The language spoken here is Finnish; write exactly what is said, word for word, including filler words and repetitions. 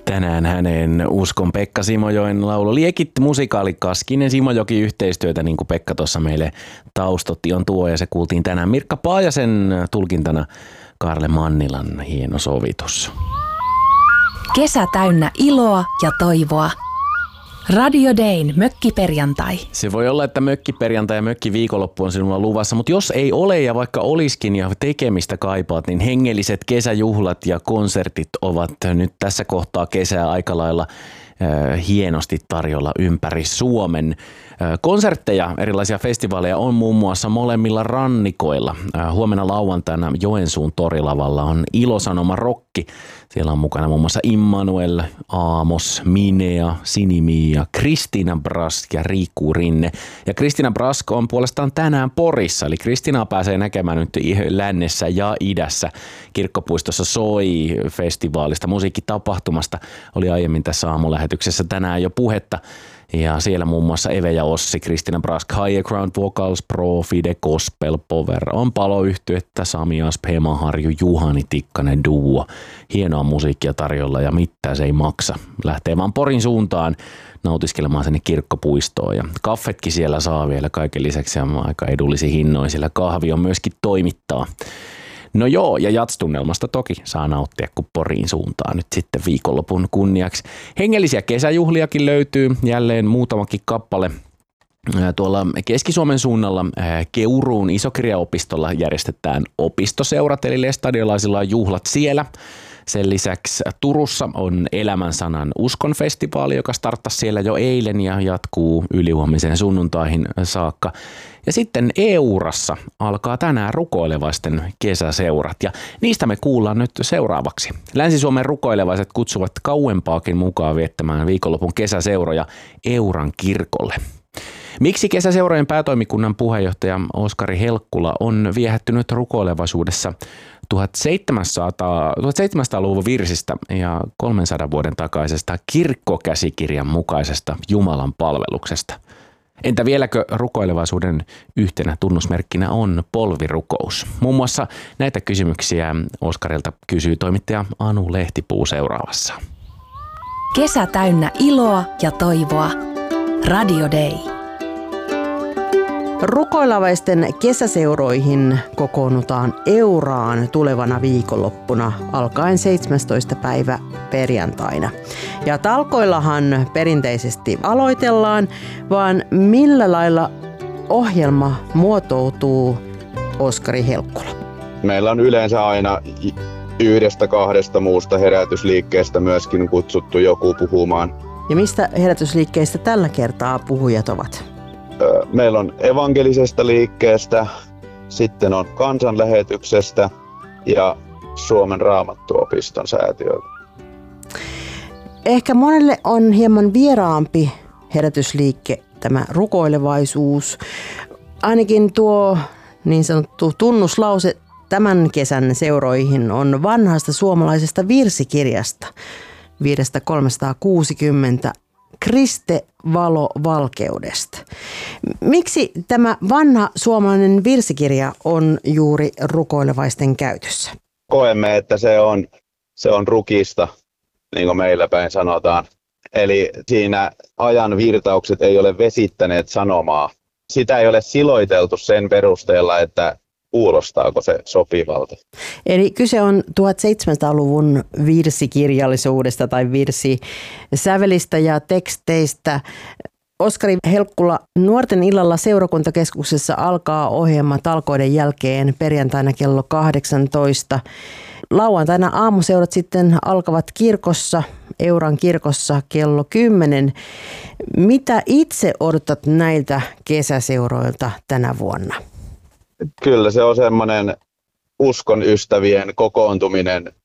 Tänään hänen Uskon Pekka Simojoen laulu Liekit musikaali Kaskinen Simojoki yhteistyötä, niin kuin Pekka tuossa meille taustotti on tuo, ja se kuultiin tänään Mirkka Paajasen tulkintana Kaarle Mannilan hieno sovitus. Kesä täynnä iloa ja toivoa. Radio Dayn mökkiperjantai. Se voi olla, että mökkiperjantai ja mökkiviikonloppu on sinulla luvassa, mutta jos ei ole ja vaikka olisikin ja tekemistä kaipaat, niin hengelliset kesäjuhlat ja konsertit ovat nyt tässä kohtaa kesää aika lailla äh, hienosti tarjolla ympäri Suomen. Äh, konsertteja, erilaisia festivaaleja on muun muassa molemmilla rannikoilla. Äh, huomenna lauantaina Joensuun torilavalla on Ilosanoma Rokki. Siellä on mukana muun muassa Immanuel, Aamos, Minea, Sinimia, Kristiina Brask ja Riikku Rinne. Ja Kristiina Brask on puolestaan tänään Porissa, eli Kristiinaa pääsee näkemään nyt lännessä ja idässä. Kirkkopuistossa soi festivaalista, musiikkitapahtumasta oli aiemmin tässä aamulähetyksessä tänään jo puhetta. Ja siellä muun muassa Eve ja Ossi, Kristiina Brask, Higher Ground Vocals, Pro, Fide, Gospel, Power, on paloyhtyettä, Sami Asp, Hema Harju, Juhani Tikkanen, Duo. Hienoa musiikkia tarjolla ja mitään se ei maksa. Lähtee vaan Porin suuntaan nautiskelemaan sinne kirkkopuistoon, ja kaffetkin siellä saa vielä kaiken lisäksi on aika edullisia hinnoin, sillä kahvi on myöskin toimittaa. No joo, ja jatstunnelmasta toki saa nauttia, kun Poriin suuntaan nyt sitten viikonlopun kunniaksi. Hengellisiä kesäjuhliakin löytyy, jälleen muutamakin kappale. Tuolla Keski-Suomen suunnalla Keuruun Isokirjaopistolla järjestetään opistoseurat, eli lestadiolaisilla on juhlat siellä. Sen lisäksi Turussa on Elämän sanan Uskon festivaali, joka starttasi siellä jo eilen ja jatkuu ylihuomisen sunnuntaihin saakka. Ja sitten Eurassa alkaa tänään rukoilevaisten kesäseurat, ja niistä me kuullaan nyt seuraavaksi. Länsi-Suomen rukoilevaiset kutsuvat kauempaakin mukaan viettämään viikonlopun kesäseuroja Euran kirkolle. Miksi kesäseurojen päätoimikunnan puheenjohtaja Oskari Helkkula on viehättynyt rukoilevaisuudessa tuhatseitsemänsataaluvun virsistä ja kolmensadan vuoden takaisesta kirkkokäsikirjan mukaisesta Jumalan palveluksesta? Entä vieläkö rukoilevaisuuden yhtenä tunnusmerkkinä on polvirukous? Muun muassa näitä kysymyksiä Oskarilta kysyy toimittaja Anu Lehtipuu seuraavassa. Kesä täynnä iloa ja toivoa. Radio Day. Rukoilavaisten kesäseuroihin kokoonnutaan Euraan tulevana viikonloppuna alkaen seitsemästoista päivä perjantaina. Ja talkoillahan perinteisesti aloitellaan, vaan millä lailla ohjelma muotoutuu, Oskari Helkkula? Meillä on yleensä aina yhdestä kahdesta muusta herätysliikkeestä myöskin kutsuttu joku puhumaan. Ja mistä herätysliikkeistä tällä kertaa puhujat ovat? Meillä on evankelisesta liikkeestä, sitten on kansanlähetyksestä ja Suomen Raamattuopiston säätiöltä. Ehkä monelle on hieman vieraampi herätysliike tämä rukoilevaisuus. Ainakin tuo niin sanottu tunnuslause tämän kesän seuroihin on vanhasta suomalaisesta virsikirjasta vuodesta kolmesataakuusikymmentä. Kriste valo valkeudesta. Miksi tämä vanha suomalainen virsikirja on juuri rukoilevaisten käytössä? Koemme, että se on, se on rukista, niin kuin meillä päin sanotaan. Eli siinä ajan virtaukset ei ole vesittäneet sanomaa. Sitä ei ole siloiteltu sen perusteella, että kuulostaako se sopivalta. Eli kyse on tuhatseitsemänsataaluvun virsikirjallisuudesta tai virsisävelistä ja teksteistä. Oskari Helkkula, Nuorten illalla seurakuntakeskuksessa alkaa ohjelma talkoiden jälkeen perjantaina kello kahdeksantoista. Lauantaina aamuseurat sitten alkavat kirkossa, Euran kirkossa kello kymmenen. Mitä itse odotat näiltä kesäseuroilta tänä vuonna? Kyllä se on semmoinen uskon ystävien kokoontuminen